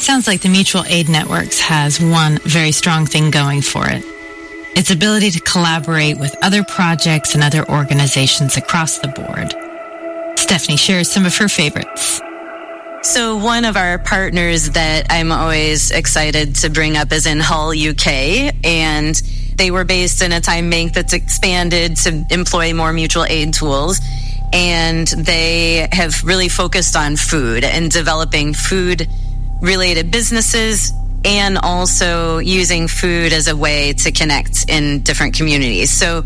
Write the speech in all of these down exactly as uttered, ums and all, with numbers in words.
sounds like the Mutual Aid Networks has one very strong thing going for it. Its ability to collaborate with other projects and other organizations across the board. Stephanie shares some of her favorites. So one of our partners that I'm always excited to bring up is in Hull, U K, and they were based in a time bank that's expanded to employ more mutual aid tools, and they have really focused on food and developing food-related businesses and also using food as a way to connect in different communities. So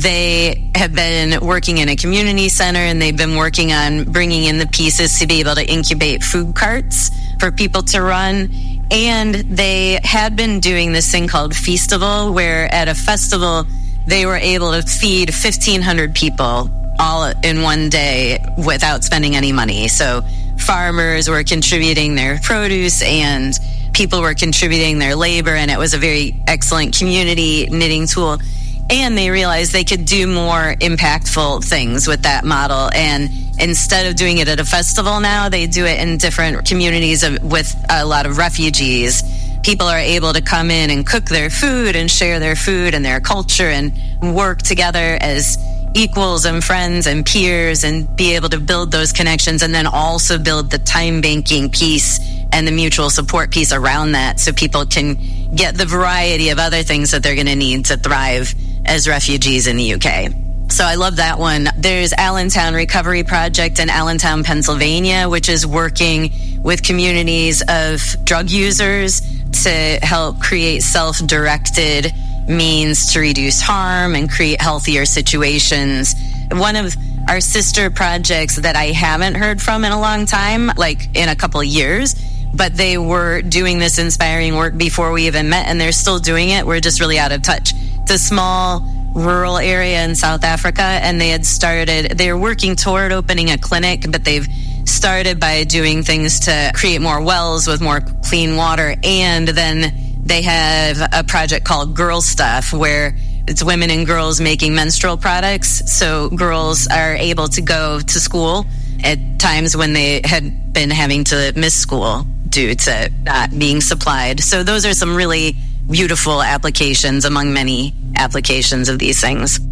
they have been working in a community center, and they've been working on bringing in the pieces to be able to incubate food carts for people to run. And they had been doing this thing called Feastival, where at a festival, they were able to feed fifteen hundred people all in one day without spending any money. So farmers were contributing their produce and people were contributing their labor, and it was a very excellent community knitting tool. And they realized they could do more impactful things with that model. And instead of doing it at a festival now, they do it in different communities of, with a lot of refugees. People are able to come in and cook their food and share their food and their culture and work together as equals and friends and peers and be able to build those connections, and then also build the time banking piece and the mutual support piece around that so people can get the variety of other things that they're going to need to thrive as refugees in the U K. So I love that one. There's Allentown Recovery Project in Allentown, Pennsylvania, which is working with communities of drug users to help create self-directed means to reduce harm and create healthier situations. One of our sister projects that I haven't heard from in a long time, like in a couple of years, but they were doing this inspiring work before we even met, and they're still doing it. We're just really out of touch. It's a small rural area in South Africa, and they had started, they were working toward opening a clinic, but they've started by doing things to create more wells with more clean water. And then they have a project called Girl Stuff, where it's women and girls making menstrual products. So girls are able to go to school at times when they had been having to miss school due to not being supplied. So those are some really beautiful applications among many applications of these things.